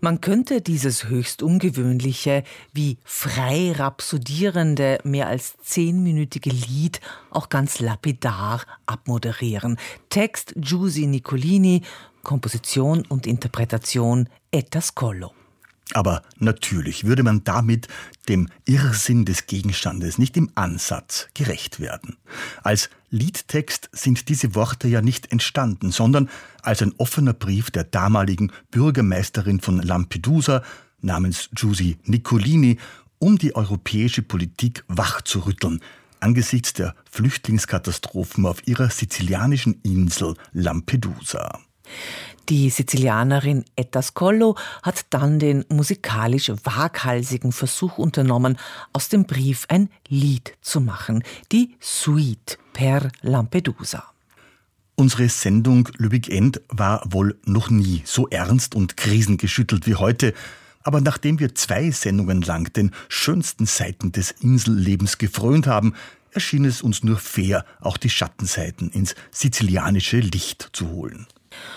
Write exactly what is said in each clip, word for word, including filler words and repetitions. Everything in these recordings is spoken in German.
Man könnte dieses höchst ungewöhnliche, wie frei rhapsodierende, mehr als zehnminütige Lied auch ganz lapidar abmoderieren. Text Giusy Nicolini, Komposition und Interpretation Etascollo. Aber natürlich würde man damit dem Irrsinn des Gegenstandes nicht im Ansatz gerecht werden. Als Liedtext sind diese Worte ja nicht entstanden, sondern als ein offener Brief der damaligen Bürgermeisterin von Lampedusa namens Giusy Nicolini, um die europäische Politik wachzurütteln angesichts der Flüchtlingskatastrophen auf ihrer sizilianischen Insel Lampedusa. Die Sizilianerin Etascollo hat dann den musikalisch waghalsigen Versuch unternommen, aus dem Brief ein Lied zu machen, die Suite per Lampedusa. Unsere Sendung Lübeck End war wohl noch nie so ernst und krisengeschüttelt wie heute. Aber nachdem wir zwei Sendungen lang den schönsten Seiten des Insellebens gefrönt haben, erschien es uns nur fair, auch die Schattenseiten ins sizilianische Licht zu holen.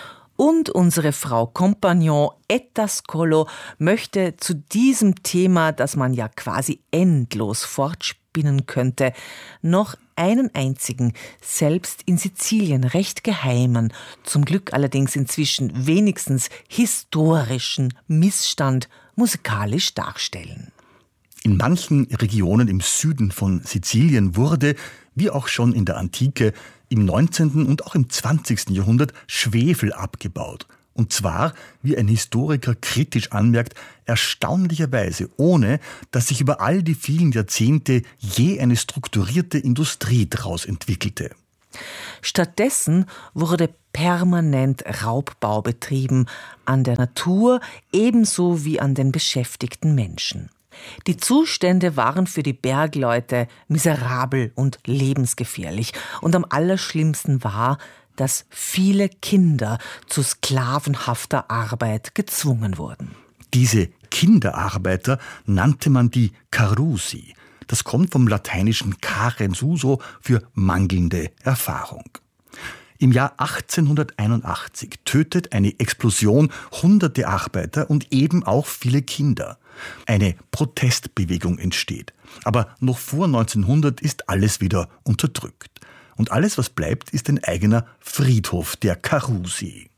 Und unsere Frau Compagnon Etascollo möchte zu diesem Thema, das man ja quasi endlos fortspinnen könnte, noch einen einzigen, selbst in Sizilien recht geheimen, zum Glück allerdings inzwischen wenigstens historischen Missstand musikalisch darstellen. In manchen Regionen im Süden von Sizilien wurde, wie auch schon in der Antike, im neunzehnten und auch im zwanzigsten Jahrhundert Schwefel abgebaut. Und zwar, wie ein Historiker kritisch anmerkt, erstaunlicherweise, ohne dass sich über all die vielen Jahrzehnte je eine strukturierte Industrie daraus entwickelte. Stattdessen wurde permanent Raubbau betrieben, an der Natur ebenso wie an den beschäftigten Menschen. Die Zustände waren für die Bergleute miserabel und lebensgefährlich. Und am allerschlimmsten war, dass viele Kinder zu sklavenhafter Arbeit gezwungen wurden. Diese Kinderarbeiter nannte man die Carusi. Das kommt vom lateinischen carens uso für mangelnde Erfahrung. Im Jahr achtzehnhunderteinundachtzig tötet eine Explosion hunderte Arbeiter und eben auch viele Kinder. Eine Protestbewegung entsteht. Aber noch vor neunzehnhundert ist alles wieder unterdrückt. Und alles, was bleibt, ist ein eigener Friedhof der Carusi.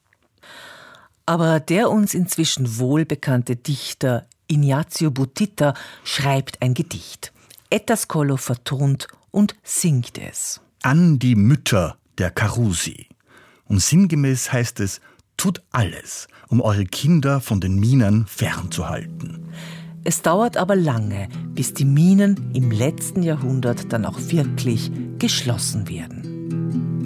Aber der uns inzwischen wohlbekannte Dichter Ignazio Buttitta schreibt ein Gedicht. Etascollo vertont und singt es. An die Mütter der Carusi. Und sinngemäß heißt es, tut alles, um eure Kinder von den Minen fernzuhalten. Es dauert aber lange, bis die Minen im letzten Jahrhundert dann auch wirklich geschlossen werden.